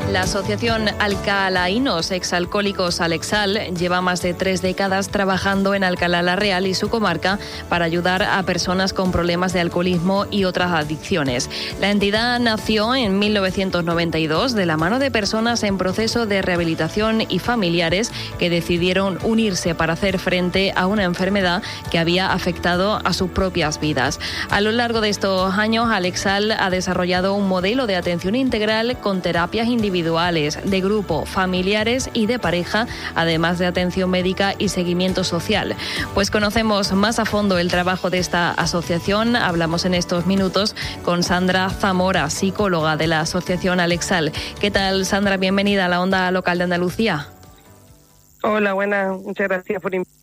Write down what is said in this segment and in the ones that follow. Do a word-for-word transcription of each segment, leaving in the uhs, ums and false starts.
La asociación Alcalainos Exalcohólicos Alexal lleva más de tres décadas trabajando en Alcalá la Real y su comarca para ayudar a personas con problemas de alcoholismo y otras adicciones. La entidad nació en mil novecientos noventa y dos de la mano de personas en proceso de rehabilitación y familiares que decidieron unirse para hacer frente a una enfermedad que había afectado a sus propias vidas. A lo largo de estos años, Alexal ha desarrollado un modelo de atención integral con terapias individuales, de grupo, familiares y de pareja, además de atención médica y seguimiento social. Pues conocemos más a fondo el trabajo de esta asociación. Hablamos en estos minutos con Sandra Zamora, psicóloga de la asociación Alexal. ¿Qué tal, Sandra? Bienvenida a la Onda Local de Andalucía. Hola, buenas. Muchas gracias por invitarme.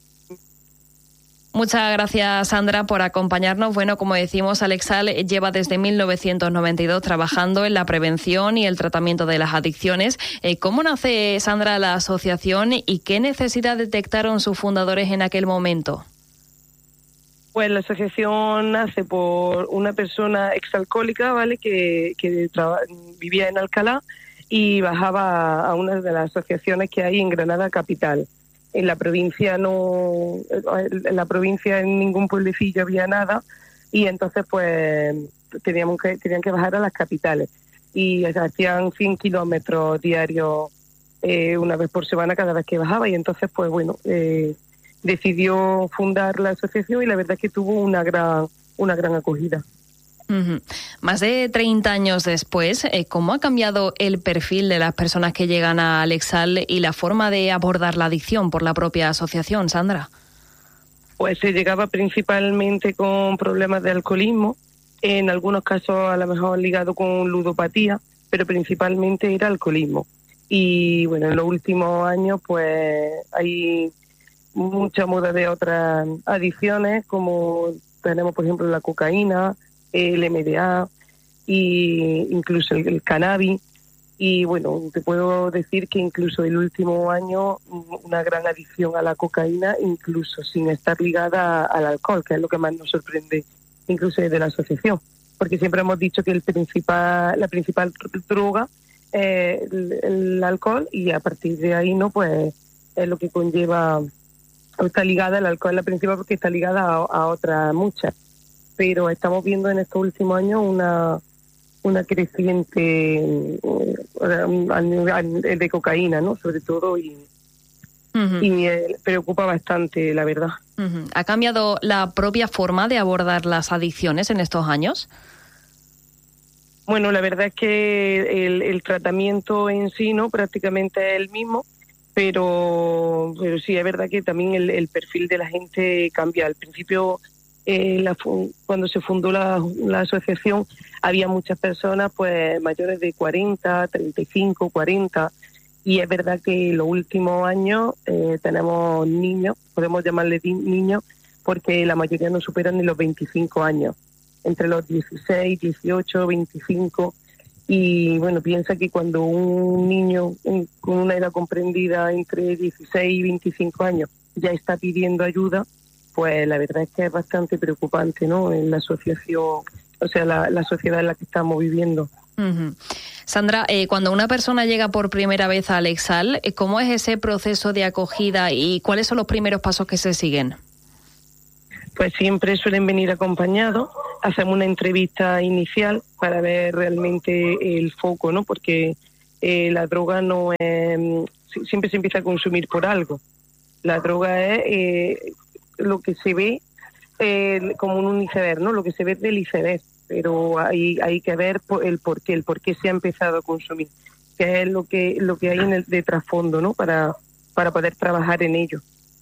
Muchas gracias, Sandra, por acompañarnos. Bueno, como decimos, Alexal lleva desde mil novecientos noventa y dos trabajando en la prevención y el tratamiento de las adicciones. ¿Cómo nace, Sandra, la asociación y qué necesidad detectaron sus fundadores en aquel momento? Pues la asociación nace por una persona exalcohólica, ¿vale?, que, que traba, vivía en Alcalá y bajaba a una de las asociaciones que hay en Granada capital. En la provincia no, en la provincia en ningún pueblecillo había nada y entonces pues teníamos que tenían que bajar a las capitales y hacían cien kilómetros diarios eh, una vez por semana cada vez que bajaba y entonces pues bueno eh, decidió fundar la asociación y la verdad es que tuvo una gran una gran acogida. Uh-huh. Más de treinta años después, eh, ¿cómo ha cambiado el perfil de las personas que llegan a Alexal y la forma de abordar la adicción por la propia asociación, Sandra? Pues se llegaba principalmente con problemas de alcoholismo, en algunos casos a lo mejor ligado con ludopatía, pero principalmente era alcoholismo. Y bueno, en los últimos años pues hay mucha moda de otras adicciones, como tenemos por ejemplo la cocaína, el eme de a y incluso el, el cannabis y bueno, te puedo decir que incluso el último año una gran adicción a la cocaína, incluso sin estar ligada al alcohol, que es lo que más nos sorprende incluso desde la asociación, porque siempre hemos dicho que el principal la principal droga es el, el alcohol y a partir de ahí no pues es lo que conlleva, está ligada, el alcohol es la principal porque está ligada a, a otras muchas. Pero estamos viendo en estos últimos años una una creciente uh, de cocaína, ¿no? Sobre todo, y, uh-huh. y eh, preocupa bastante, la verdad. Uh-huh. ¿Ha cambiado la propia forma de abordar las adicciones en estos años? Bueno, la verdad es que el, el tratamiento en sí, ¿no? Prácticamente es el mismo, pero, pero sí, es verdad que también el, el perfil de la gente cambia. Al principio... Eh, la, cuando se fundó la, la asociación había muchas personas pues mayores de cuarenta, treinta y cinco, cuarenta y es verdad que en los últimos años eh, tenemos niños, podemos llamarle niños porque la mayoría no superan ni los veinticinco años, entre los dieciséis, dieciocho, veinticinco y bueno, piensa que cuando un niño un, con una edad comprendida entre dieciséis y veinticinco años ya está pidiendo ayuda, pues la verdad es que es bastante preocupante, ¿no? En la asociación, o sea, la, la sociedad en la que estamos viviendo. Uh-huh. Sandra, eh, cuando una persona llega por primera vez a Alexal, ¿cómo es ese proceso de acogida y cuáles son los primeros pasos que se siguen? Pues siempre suelen venir acompañados, hacemos una entrevista inicial para ver realmente el foco, ¿no? Porque eh, la droga no es... siempre se empieza a consumir por algo. La droga es... Eh, lo que se ve eh, como un iceberg, ¿no? Lo que se ve del iceberg, pero hay hay que ver el por qué, el por qué se ha empezado a consumir, que es lo que lo que hay en el de trasfondo, ¿no? Para para poder trabajar en ello.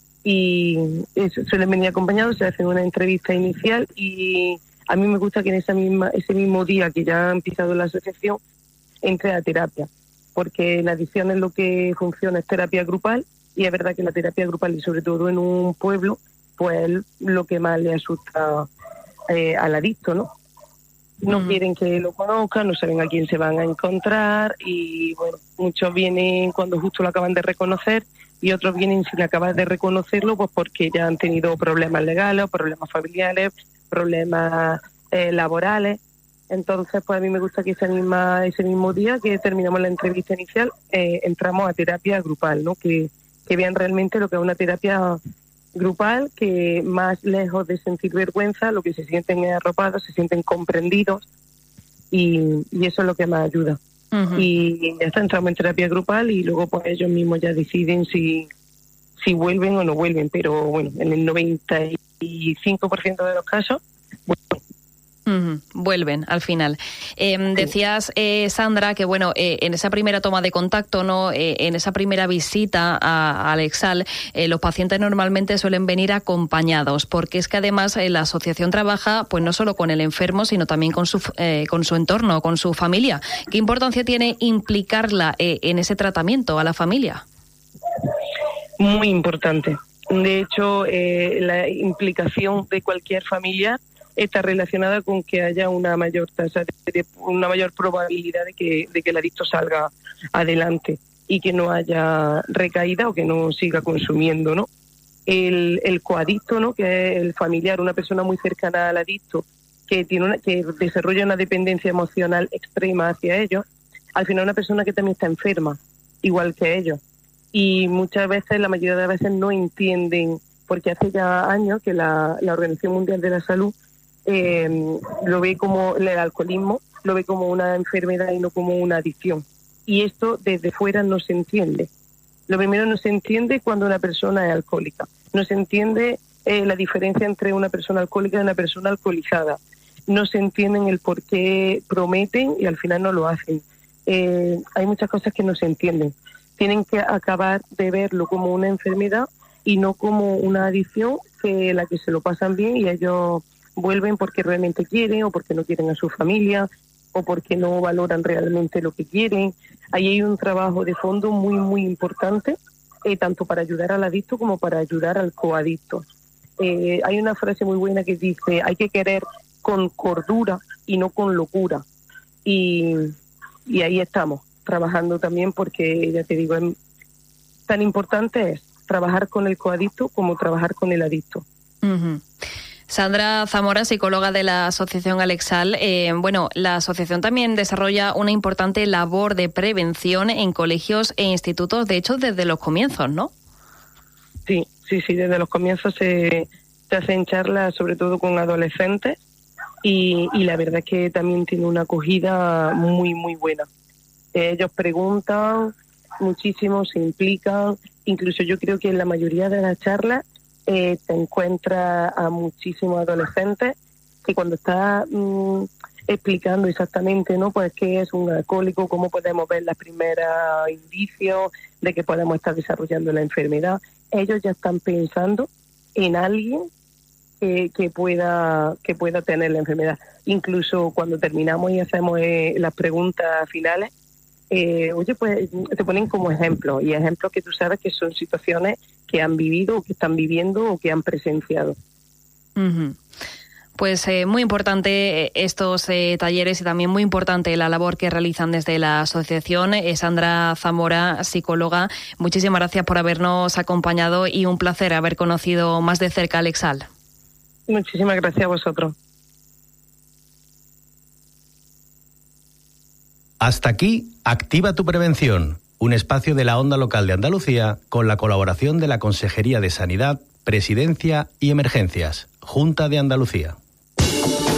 Y eso, suelen venir acompañados, se hace una entrevista inicial y a mí me gusta que en esa misma ese mismo día que ya ha empezado la asociación entre a terapia, porque la adicción es lo que funciona, es terapia grupal y es verdad que la terapia grupal y sobre todo en un pueblo pues lo que más le asusta eh, al adicto, ¿no? No uh-huh. quieren que lo conozcan, no saben a quién se van a encontrar y, bueno, muchos vienen cuando justo lo acaban de reconocer y otros vienen sin acabar de reconocerlo pues porque ya han tenido problemas legales, problemas familiares, problemas eh, laborales Entonces, pues a mí me gusta que ese, misma, ese mismo día que terminamos la entrevista inicial, eh, entramos a terapia grupal, ¿no? Que, que vean realmente lo que es una terapia grupal, que más lejos de sentir vergüenza, lo que se sienten es arropados, se sienten comprendidos, y, y eso es lo que más ayuda. Uh-huh. Y ya está, entramos en terapia grupal y luego pues ellos mismos ya deciden si, si vuelven o no vuelven, pero bueno, en el noventa y cinco por ciento de los casos, bueno, Uh-huh. Vuelven al final. Eh, sí. Decías, eh, Sandra, que bueno, eh, en esa primera toma de contacto, no, eh, en esa primera visita a, a Alexal, eh, los pacientes normalmente suelen venir acompañados, porque es que además eh, la asociación trabaja, pues no solo con el enfermo, sino también con su eh, con su entorno, con su familia. ¿Qué importancia tiene implicarla eh, en ese tratamiento a la familia? Muy importante. De hecho, eh, la implicación de cualquier familia está relacionada con que haya una mayor tasa, de, de, una mayor probabilidad de que, de que el adicto salga adelante y que no haya recaída o que no siga consumiendo, ¿no? El, el coadicto, ¿no? Que es el familiar, una persona muy cercana al adicto, que tiene una, que desarrolla una dependencia emocional extrema hacia ellos, al final una persona que también está enferma, igual que ellos. Y muchas veces, la mayoría de veces, no entienden, porque hace ya años que la, la Organización Mundial de la Salud Eh, lo ve como el alcoholismo, lo ve como una enfermedad y no como una adicción. Y esto desde fuera no se entiende. Lo primero, no se entiende cuando una persona es alcohólica. No se entiende eh, la diferencia entre una persona alcohólica y una persona alcoholizada. No se entienden el por qué prometen y al final no lo hacen. Eh, hay muchas cosas que no se entienden. Tienen que acabar de verlo como una enfermedad y no como una adicción, que la que se lo pasan bien y ellos vuelven porque realmente quieren o porque no quieren a su familia o porque no valoran realmente lo que quieren. Ahí hay un trabajo de fondo muy, muy importante, eh, tanto para ayudar al adicto como para ayudar al coadicto. Eh, hay una frase muy buena que dice, hay que querer con cordura y no con locura. Y, y ahí estamos, trabajando también porque, ya te digo, es, tan importante es trabajar con el coadicto como trabajar con el adicto. Uh-huh. Sandra Zamora, psicóloga de la Asociación Alexal. Eh, bueno, la asociación también desarrolla una importante labor de prevención en colegios e institutos, de hecho, desde los comienzos, ¿no? Sí, sí, sí, desde los comienzos se, se hacen charlas, sobre todo con adolescentes, y, y la verdad es que también tiene una acogida muy, muy buena. Eh, ellos preguntan muchísimo, se implican, incluso yo creo que en la mayoría de las charlas Eh, te encuentras a muchísimos adolescentes que cuando estás mmm, explicando exactamente, ¿no? Pues qué es un alcohólico, cómo podemos ver los primeros indicios de que podemos estar desarrollando la enfermedad, ellos ya están pensando en alguien que, que pueda que pueda tener la enfermedad. Incluso cuando terminamos y hacemos eh, las preguntas finales, Eh, oye, pues te ponen como ejemplos, y ejemplos que tú sabes que son situaciones que han vivido o que están viviendo o que han presenciado. Uh-huh. Pues eh, muy importante estos eh, talleres y también muy importante la labor que realizan desde la asociación. Eh, Sandra Zamora, psicóloga, muchísimas gracias por habernos acompañado y un placer haber conocido más de cerca a Alexal. Muchísimas gracias a vosotros. Hasta aquí, Activa tu Prevención, un espacio de la Onda Local de Andalucía con la colaboración de la Consejería de Sanidad, Presidencia y Emergencias, Junta de Andalucía.